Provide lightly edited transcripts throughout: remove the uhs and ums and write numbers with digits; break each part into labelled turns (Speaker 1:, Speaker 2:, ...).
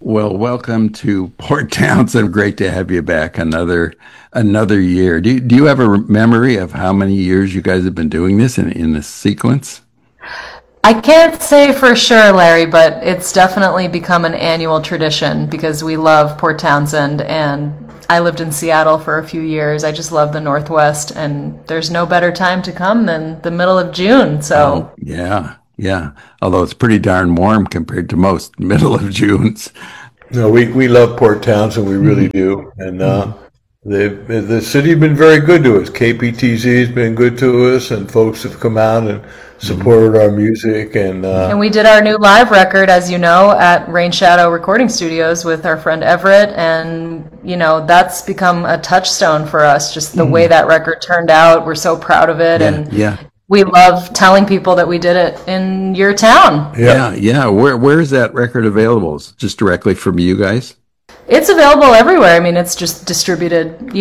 Speaker 1: Well, welcome to Port Townsend. Great to have you back another year. Do you have a memory of how many years you guys have been doing this in this sequence?
Speaker 2: I can't say for sure, Larry, but it's definitely become an annual tradition because we love Port Townsend and I lived in Seattle for a few years. I just love the Northwest and there's no better time to come than the middle of June.
Speaker 1: Oh,
Speaker 2: So,
Speaker 1: yeah, yeah. Although it's pretty darn warm compared to most middle of Junes.
Speaker 3: No, we love Port Townsend, we really do, and the city's been very good to us. KPTZ has been good to us, and folks have come out and supported our music, and
Speaker 2: and we did our new live record, as you know, at Rain Shadow Recording Studios with our friend Everett. And, that's become a touchstone for us, just the way that record turned out. We're so proud of it.
Speaker 1: Yeah,
Speaker 2: And
Speaker 1: yeah,
Speaker 2: we love telling people that we did it in your town.
Speaker 1: yeah, yeah. Where is that record available? Is it just directly from you guys?
Speaker 2: It's available everywhere. I mean, it's just distributed,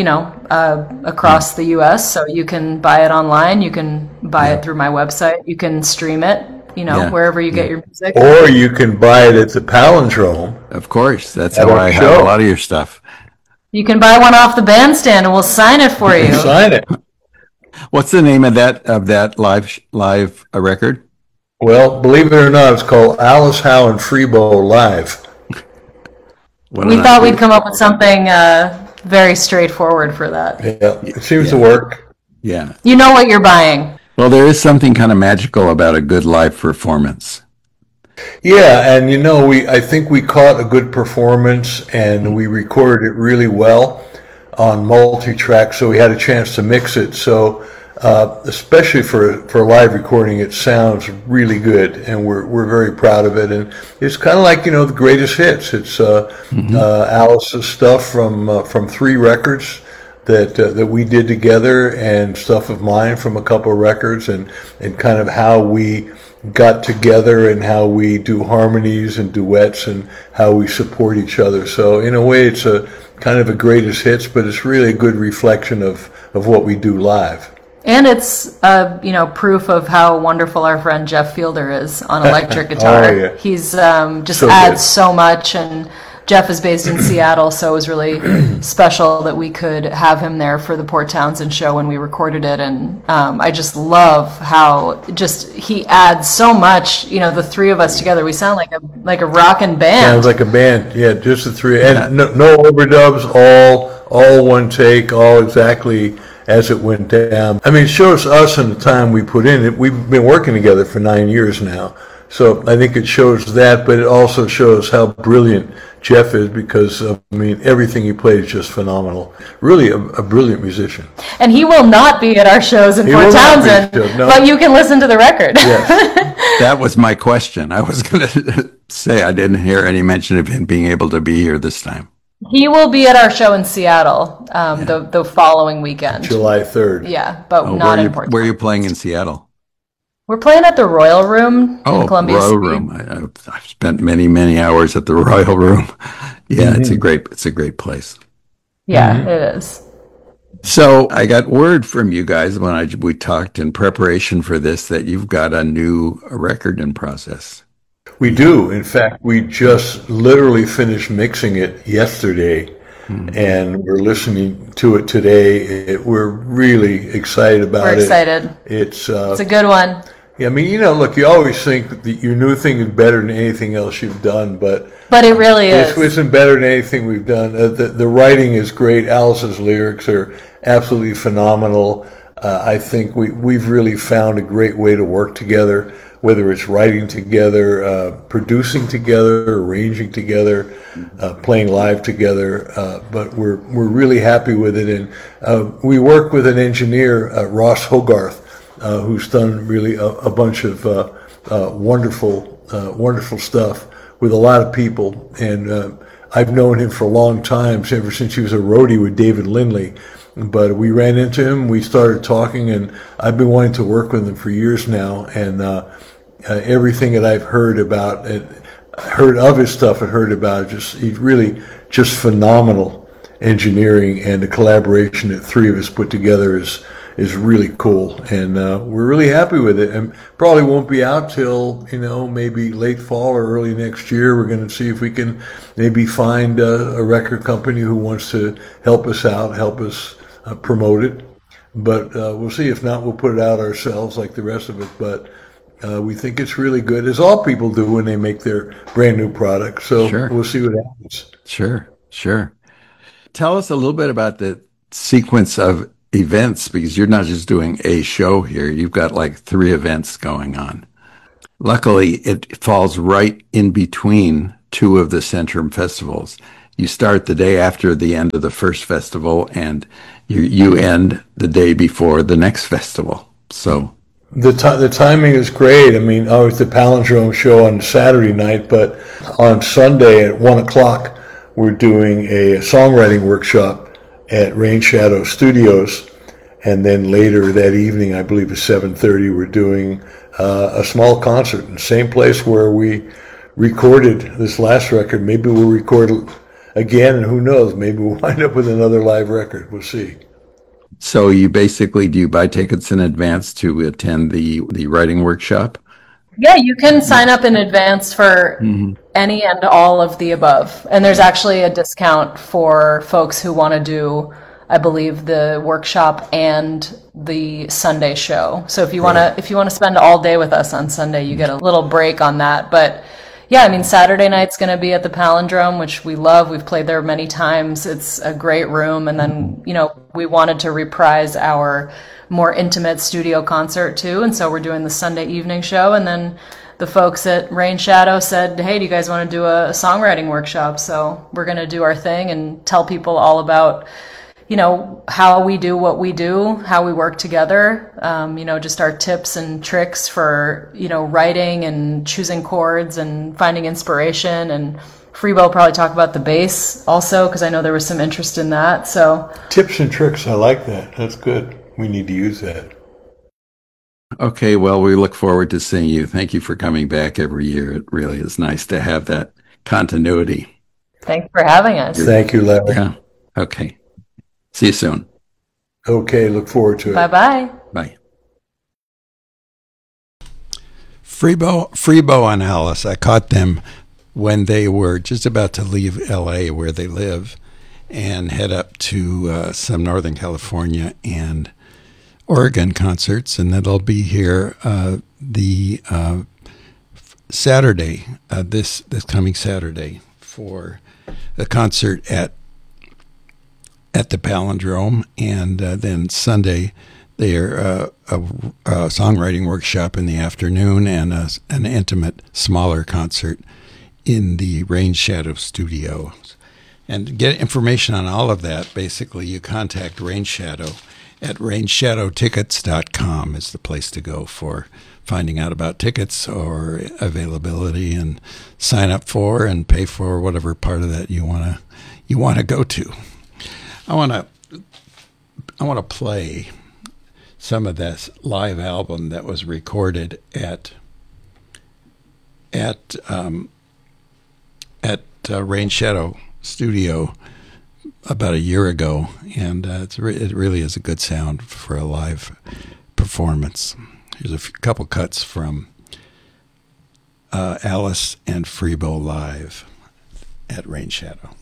Speaker 2: across the U.S. So you can buy it online. You can buy it through my website. You can stream it,
Speaker 1: Yeah,
Speaker 2: wherever you
Speaker 1: yeah.
Speaker 2: get your music.
Speaker 3: or you can buy it at the Palindrome
Speaker 1: Of course, that's
Speaker 3: at
Speaker 1: how
Speaker 3: our
Speaker 1: I have a
Speaker 3: show.
Speaker 1: lot of your stuff.
Speaker 2: You can buy one off the bandstand and we'll sign it for
Speaker 3: And
Speaker 2: you.
Speaker 3: sign it.
Speaker 1: What's the name of that live record?
Speaker 3: Well, believe it or not, it's called Alice Howe and Freebo Live.
Speaker 1: What
Speaker 2: We
Speaker 1: an
Speaker 2: thought we'd
Speaker 1: idea.
Speaker 2: come up with something very straightforward for that.
Speaker 3: Yeah, it seems to
Speaker 1: Yeah,
Speaker 3: work.
Speaker 1: yeah.
Speaker 2: You know what you're buying.
Speaker 1: Well, there is something kind of magical about a good live performance.
Speaker 3: Yeah, and I think we caught a good performance and we recorded it really well on multi-track, so we had a chance to mix it. So, especially for live recording, it sounds really good, and we're very proud of it. And it's kind of like the greatest hits. It's Alice's stuff from three records that we did together, and stuff of mine from a couple of records, and kind of how we got together and how we do harmonies and duets and how we support each other. So in a way, it's a kind of a greatest hits, but it's really a good reflection of what we do live.
Speaker 2: And it's, proof of how wonderful our friend Jeff Fielder is on electric
Speaker 3: Oh
Speaker 2: guitar.
Speaker 3: yeah,
Speaker 2: He's just
Speaker 3: so good.
Speaker 2: adds so much, and Jeff is based in Seattle, so it was really special that we could have him there for the Port Townsend show when we recorded it. And I just love how just he adds so much. The three of us together, we sound like a rockin'
Speaker 3: Sounds
Speaker 2: band.
Speaker 3: like a band. Yeah, just the three,
Speaker 1: Yeah.
Speaker 3: and no overdubs. All one take, all exactly as it went down. I mean, it shows us and the time we put in it. We've been working together for 9 years now, so I think it shows that, but it also shows how brilliant Jeff is, because everything he played is just phenomenal. Really, a brilliant musician.
Speaker 2: And he will not be at our shows in
Speaker 3: He
Speaker 2: Port
Speaker 3: will not be,
Speaker 2: Townsend,
Speaker 3: no.
Speaker 2: but you can listen to the record.
Speaker 3: Yes.
Speaker 1: That was my question. I was going to say I didn't hear any mention of him being able to be here this time.
Speaker 2: He will be at our show in Seattle
Speaker 1: Yeah.
Speaker 2: the following weekend.
Speaker 3: July 3rd.
Speaker 2: Yeah, but
Speaker 1: Oh,
Speaker 2: not in Port
Speaker 1: where are you
Speaker 2: Townsend.
Speaker 1: playing in Seattle?
Speaker 2: We're playing at the Royal Room in
Speaker 1: Oh,
Speaker 2: Columbia
Speaker 1: Royal
Speaker 2: City.
Speaker 1: Room. I've spent many, many hours at the Royal Room. Yeah, it's a great place.
Speaker 2: Yeah, it is.
Speaker 1: So I got word from you guys when we talked in preparation for this that you've got a new record in process.
Speaker 3: We do. In fact, we just literally finished mixing it yesterday, and we're listening to it today. We're really excited
Speaker 2: We're
Speaker 3: about it.
Speaker 2: excited.
Speaker 3: It's,
Speaker 2: It's a good one.
Speaker 3: yeah, I mean, look, you always think that your new thing is better than anything else you've done, but
Speaker 2: But it really
Speaker 3: this
Speaker 2: is.
Speaker 3: isn't better than anything we've done. The writing is great. Alice's lyrics are absolutely phenomenal. I think we've really found a great way to work together, whether it's writing together, producing together, arranging together, playing live together. But we're really happy with it, and we work with an engineer, Ross Hogarth, who's done really a bunch of wonderful stuff with a lot of people. And I've known him for a long time, ever since he was a roadie with David Lindley. But we ran into him, we started talking, and I've been wanting to work with him for years now. And everything that I've heard about it, heard of his stuff and heard about it, he's really just phenomenal engineering, and the collaboration that three of us put together is really cool, and we're really happy with it. And probably won't be out till maybe late fall or early next year. We're going to see if we can maybe find a record company who wants to help us out, help us promote it. But we'll see. If not, we'll put it out ourselves like the rest of it. But we think it's really good, as all people do when they make their brand new product. So
Speaker 1: Sure.
Speaker 3: we'll see what happens.
Speaker 1: Sure. Tell us a little bit about the sequence of events, because you're not just doing a show here. You've got like 3 events going on. Luckily, it falls right in between 2 of the Centrum festivals. You start the day after the end of the first festival, and you end the day before the next festival. So
Speaker 3: The timing is great. I mean, I was at the Palindrome show on Saturday night, but on Sunday at 1:00, we're doing a songwriting workshop at Rain Shadow Studios. And then later that evening, I believe at 7:30, we're doing a small concert in the same place where we recorded this last record. Maybe we'll record again, and who knows, maybe we'll wind up with another live record. We'll see.
Speaker 1: So you basically, do you buy tickets in advance to attend the writing workshop?
Speaker 2: Yeah, you can sign up in advance for any and all of the above. And there's actually a discount for folks who want to do, I believe, the workshop and the Sunday show. So if you want to spend all day with us on Sunday, you get a little break on that. But yeah, I mean, Saturday night's going to be at the Palindrome, which we love. We've played there many times. It's a great room. And then, we wanted to reprise our more intimate studio concert too. And so we're doing the Sunday evening show. And then the folks at Rain Shadow said, hey, do you guys want to do a songwriting workshop? So we're going to do our thing and tell people all about, how we do what we do, how we work together, just our tips and tricks for, writing and choosing chords and finding inspiration. And Freebo will probably talk about the bass also, because I know there was some interest in that. So
Speaker 3: Tips and tricks, I like that. That's good. We need to use that.
Speaker 1: Okay, well, we look forward to seeing you. Thank you for coming back every year. It really is nice to have that continuity.
Speaker 2: thanks for having us.
Speaker 3: Thank you, Larry.
Speaker 1: Yeah. Okay. See you soon.
Speaker 3: Okay, look forward to it.
Speaker 2: Bye-bye.
Speaker 1: Bye.
Speaker 4: Freebo and Alice, I caught them when they were just about to leave LA, where they live, and head up to some Northern California and Oregon concerts, and then they'll be here the Saturday, this coming Saturday, for a concert at the Palindrome, and then Sunday they're a songwriting workshop in the afternoon, and an intimate, smaller concert in the Rain Shadow Studios. And to get information on all of that, basically you contact Rain Shadow at rainshadowtickets.com is the place to go for finding out about tickets or availability, and sign up for and pay for whatever part of that you want to go to. I want to play some of this live album that was recorded at Rain Shadow Studio about a year ago, and it really is a good sound for a live performance. Here's a couple cuts from Alice and Freebo live at Rain Shadow.